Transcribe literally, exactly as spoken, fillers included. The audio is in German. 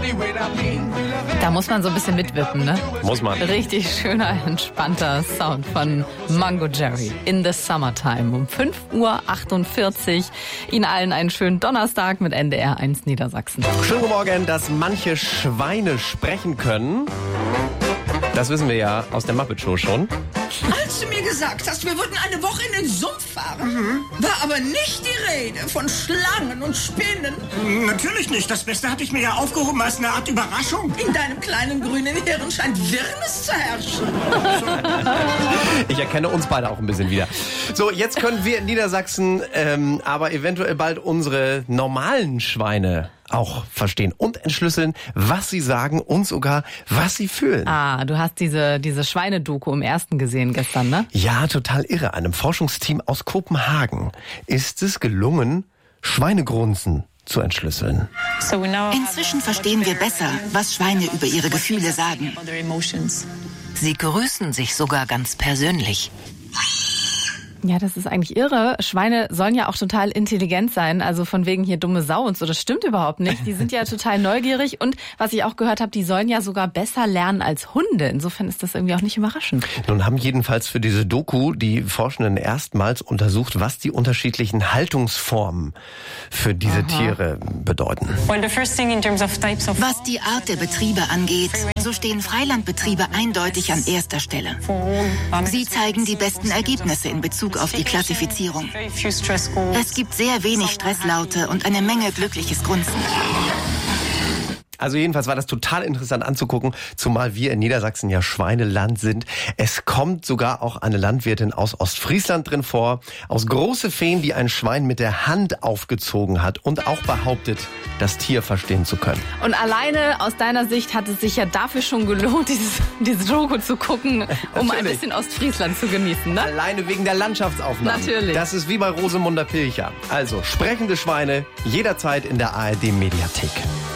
Da muss man so ein bisschen mitwippen, ne? Muss man. Richtig schöner, entspannter Sound von Mungo Jerry in the Summertime um fünf Uhr achtundvierzig. Ihnen allen einen schönen Donnerstag mit N D R eins Niedersachsen. Schönen guten Morgen, dass manche Schweine sprechen können. Das wissen wir ja aus der Muppet Show schon. Als du mir gesagt hast, wir würden eine Woche in den Sumpf fahren, mhm. war aber nicht die Rede von Schlangen und Spinnen. Natürlich nicht. Das Beste hatte ich mir ja aufgehoben als eine Art Überraschung. In deinem kleinen grünen Hirn scheint Wirrnis zu herrschen. Ich erkenne uns beide auch ein bisschen wieder. So, jetzt können wir in Niedersachsen ähm, aber eventuell bald unsere normalen Schweine auch verstehen und entschlüsseln, was sie sagen und sogar, was sie fühlen. Ah, du hast diese, diese Schweinedoku im Ersten gesehen gestern, ne? Ja, total irre. Einem Forschungsteam aus Kopenhagen ist es gelungen, Schweinegrunzen zu entschlüsseln. Inzwischen verstehen wir besser, was Schweine über ihre Gefühle sagen. Sie grüßen sich sogar ganz persönlich. Ja, das ist eigentlich irre. Schweine sollen ja auch total intelligent sein, also von wegen hier dumme Sau und so. Das stimmt überhaupt nicht. Die sind ja total neugierig und was ich auch gehört habe, die sollen ja sogar besser lernen als Hunde. Insofern ist das irgendwie auch nicht überraschend. Nun haben jedenfalls für diese Doku die Forschenden erstmals untersucht, was die unterschiedlichen Haltungsformen für diese Aha. Tiere bedeuten. Was die Art der Betriebe angeht, so stehen Freilandbetriebe eindeutig an erster Stelle. Sie zeigen die besten Ergebnisse in Bezug auf die Klassifizierung. Es gibt sehr wenig Stresslaute und eine Menge glückliches Grunzen. Also jedenfalls war das total interessant anzugucken, zumal wir in Niedersachsen ja Schweineland sind. Es kommt sogar auch eine Landwirtin aus Ostfriesland drin vor, aus Große Feen, die ein Schwein mit der Hand aufgezogen hat und auch behauptet, das Tier verstehen zu können. Und alleine aus deiner Sicht hat es sich ja dafür schon gelohnt, dieses, diese Doku zu gucken, um ein bisschen Ostfriesland zu genießen, ne? Alleine wegen der Landschaftsaufnahmen. Natürlich. Das ist wie bei Rosemunder Pilcher. Also sprechende Schweine jederzeit in der A R D Mediathek.